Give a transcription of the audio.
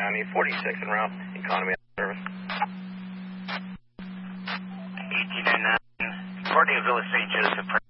County, 46 en route, economy service. 1809, Parting Village St. Joseph.